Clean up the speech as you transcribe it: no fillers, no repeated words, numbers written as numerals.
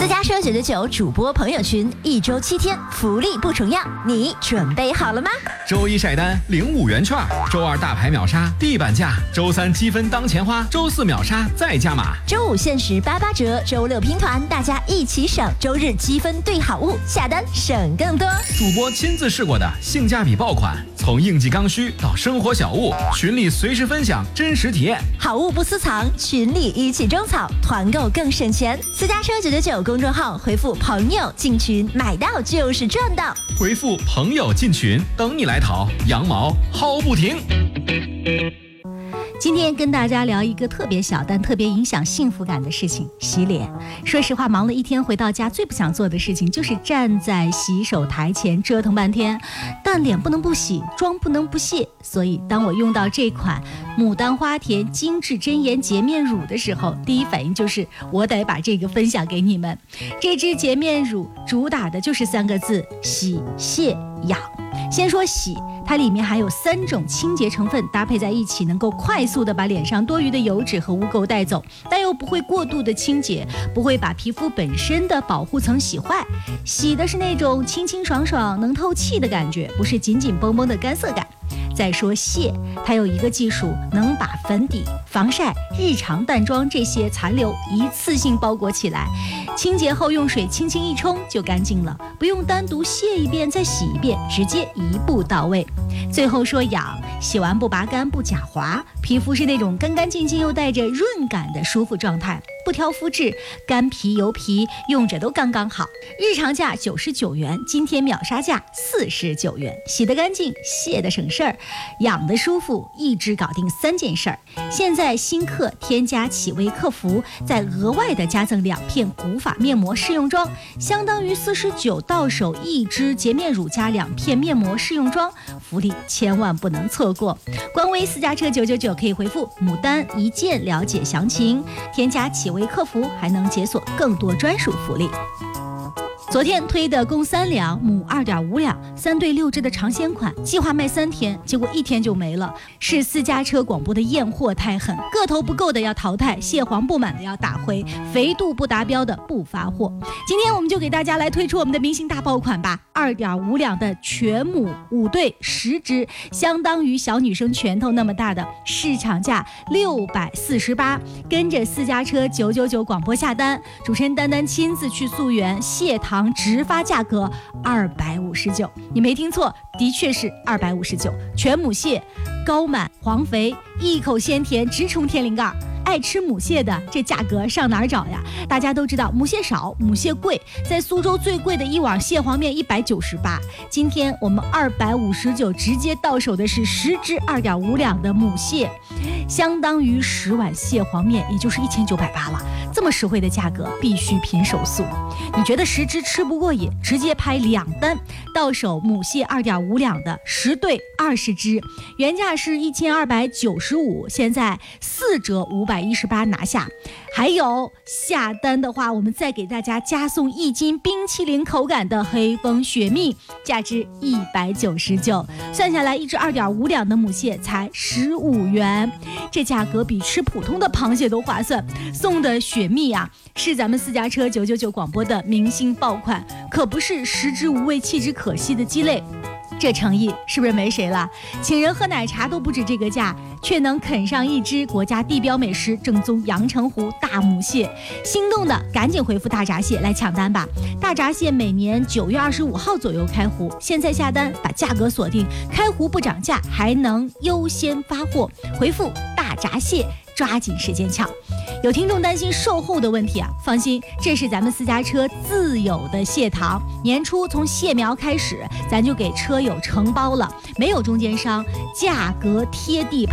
私家车999主播朋友群，1周7天，福利不重样，你准备好了吗？ 周一晒单领5元券，周二大牌秒杀地板价，周三积分当钱花，周四秒杀再加码， 周五限时88折，周六拼团，大家一起省，周日积分兑好物，下单省更多。 主播亲自试过的性价比爆款，从应季刚需到生活小物，群里随时分享真实体验， 好物不私藏，群里一起种草，团购更省钱。私家车999公众号回复朋友进群，买到就是赚到。 回复朋友进群，等你来淘，羊毛薅不停。 今天跟大家聊一个特别小但特别影响幸福感的事情——洗脸。说实话，忙了一天回到家，最不想做的事情就是站在洗手台前折腾半天。但脸不能不洗，妆不能不卸，所以当我用到这款牡丹花田精致真颜洁面乳的时候，第一反应就是我得把这个分享给你们。这支洁面乳主打的就是3个字：洗、卸、养。先说洗，它里面含有3种清洁成分，搭配在一起能够快速的把脸上多余的油脂和污垢带走，但又不会过度的清洁，不会把皮肤本身的保护层洗坏。洗的是那种清清爽爽能透气的感觉，不是紧紧绷绷的干涩感。再说卸，它有一个技术，能把粉底、防晒、日常淡妆这些残留一次性包裹起来，清洁后用水轻轻一冲就干净了，不用单独卸一遍再洗一遍，直接一步到位。最后说养，洗完不拔干不假滑，皮肤是那种干干净净又带着润感的舒服状态，不挑肤质，干皮油皮用着都刚刚好。日常价99元，今天秒杀价49元，洗得干净，卸得省事儿，养得舒服，一支搞定3件事儿。现在新客添加启微客服，再额外的加赠2片古法面膜试用装，相当于49到手1支洁面乳加2片面膜试用装，福利千万不能错过。官微私家车999可以回复牡丹1件了解详情，添加启微客服还能解锁更多专属福利。昨天推的公3两母2.5两3对6支的尝鲜款，计划卖3天，结果1天就没了。是私家车广播的验货太狠，个头不够的要淘汰，蟹黄不满的要打回，肥度不达标的不发货。今天我们就给大家来推出我们的明星大爆款吧，2.5两的全母5对10支，相当于小女生拳头那么大的，市场价648，跟着私家车999广播下单，主持人丹丹亲自去溯源，蟹糖直发价格259，你没听错，的确是259，全母蟹，高满黄肥，一口鲜甜，直冲天灵盖。爱吃母蟹的，这价格上哪儿找呀？大家都知道母蟹少，母蟹贵，在苏州最贵的一碗蟹黄面198，今天我们259直接到手的是10支2.5两的母蟹，相当于10碗蟹黄面，也就是1980了。这么实惠的价格，必须拼手速。你觉得10支吃不过瘾，直接拍2单，到手母蟹2.5两的10对20支，原价是1295，现在4折518拿下。还有下单的话，我们再给大家加送1斤冰淇淋口感的黑蜂雪蜜，价值199，算下来1只2.5两的母蟹才15元，这价格比吃普通的螃蟹都划算。送的雪蜜啊，是咱们私家车999广播的明星爆款，可不是食之无味弃之可惜的鸡肋。这诚意是不是没谁了？请人喝奶茶都不止这个价，却能啃上1只国家地标美食正宗阳澄湖大母蟹。心动的赶紧回复大闸蟹来抢单吧！大闸蟹每年9月25号左右开湖，现在下单把价格锁定，开湖不涨价，还能优先发货。回复大闸蟹，抓紧时间抢。有听众担心售后的问题啊，放心，这是咱们私家车自有的蟹糖，年初从蟹苗开始，咱就给车友承包了，没有中间商，价格贴地